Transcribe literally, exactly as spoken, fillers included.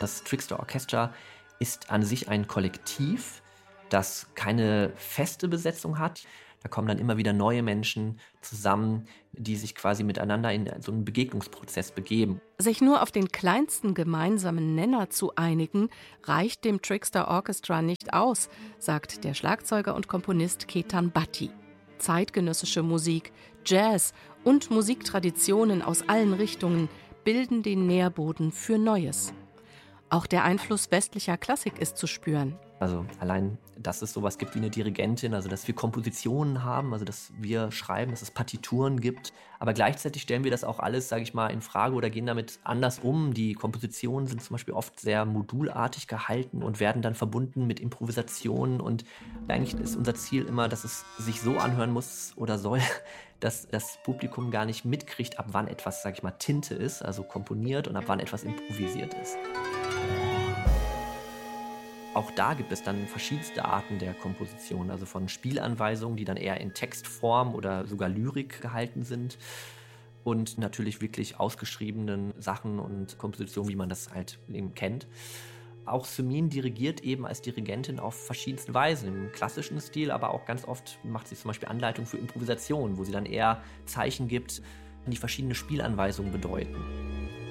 Das Trickster Orchestra ist an sich ein Kollektiv, das keine feste Besetzung hat. Da kommen dann immer wieder neue Menschen zusammen, die sich quasi miteinander in so einen Begegnungsprozess begeben. Sich nur auf den kleinsten gemeinsamen Nenner zu einigen, reicht dem Trickster Orchestra nicht aus, sagt der Schlagzeuger und Komponist Ketan Bhatti. Zeitgenössische Musik, Jazz und Musiktraditionen aus allen Richtungen bilden den Nährboden für Neues. Auch der Einfluss westlicher Klassik ist zu spüren. Also allein, dass es sowas gibt wie eine Dirigentin, also dass wir Kompositionen haben, also dass wir schreiben, dass es Partituren gibt. Aber gleichzeitig stellen wir das auch alles, sage ich mal, in Frage oder gehen damit anders um. Die Kompositionen sind zum Beispiel oft sehr modulartig gehalten und werden dann verbunden mit Improvisationen. Und eigentlich ist unser Ziel immer, dass es sich so anhören muss oder soll, dass das Publikum gar nicht mitkriegt, ab wann etwas, sage ich mal, Tinte ist, also komponiert, und ab wann etwas improvisiert ist. Auch da gibt es dann verschiedenste Arten der Komposition, also von Spielanweisungen, die dann eher in Textform oder sogar Lyrik gehalten sind, und natürlich wirklich ausgeschriebenen Sachen und Kompositionen, wie man das halt eben kennt. Auch Somin dirigiert eben als Dirigentin auf verschiedenste Weisen, im klassischen Stil, aber auch ganz oft macht sie zum Beispiel Anleitungen für Improvisation, wo sie dann eher Zeichen gibt, die verschiedene Spielanweisungen bedeuten.